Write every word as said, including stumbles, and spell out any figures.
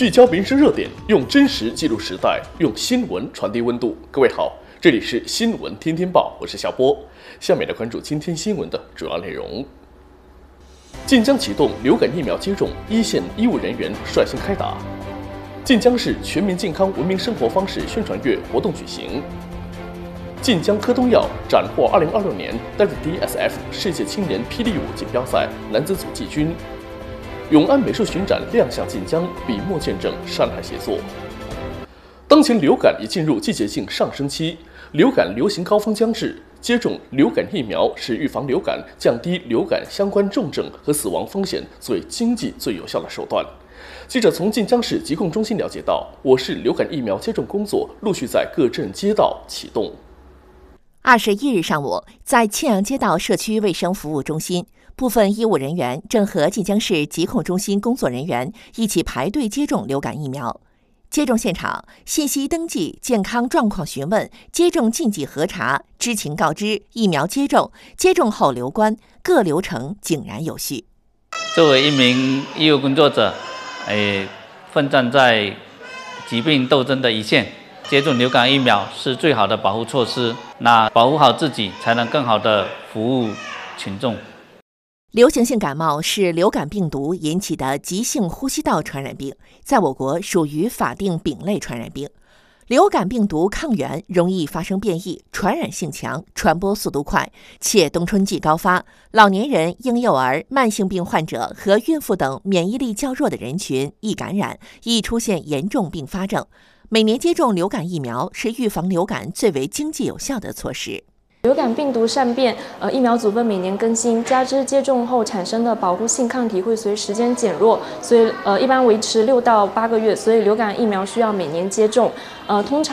聚焦民生热点，用真实记录时代，用新闻传递温度。各位好，这里是新闻天天报，我是小波。下面来关注今天新闻的主要内容。晋江启动流感疫苗接种，一线医务人员率先开打。晋江市全民健康文明生活方式宣传月活动举行。晋江科东药斩获二零二六年 W D S F 世界青年霹雳舞锦标赛男子组季军。永安美术巡展亮相晋江，笔墨见证山海协作。当前流感已进入季节性上升期，流感流行高峰将至，接种流感疫苗是预防流感、降低流感相关重症和死亡风险最经济、最有效的手段。记者从晋江市疾控中心了解到，我市流感疫苗接种工作陆续在各镇街道启动。 二十一日上午，在庆阳街道社区卫生服务中心，部分医务人员正和晋江市疾控中心工作人员一起排队接种流感疫苗。接种现场，信息登记、健康状况询问、接种禁忌核查、知情告知、疫苗接种、接种后留观，各流程井然有序。 作为一名医务工作者，诶，奋战在疾病斗争的一线。接种流感疫苗是最好的保护措施，那保护好自己，才能更好的服务群众。 流行性感冒是流感病毒引起的急性呼吸道传染病，在我国属于法定丙类传染病。流感病毒抗原容易发生变异，传染性强，传播速度快，且冬春季高发，老年人、婴幼儿、慢性病患者和孕妇等免疫力较弱的人群易感染，易出现严重并发症。每年接种流感疫苗是预防流感最为经济有效的措施。 流感病毒善变，呃，疫苗组分每年更新，加之接种后产生的保护性抗体会随时间减弱，所以呃，一般维持六到八个月，所以流感疫苗需要每年接种，呃，通常。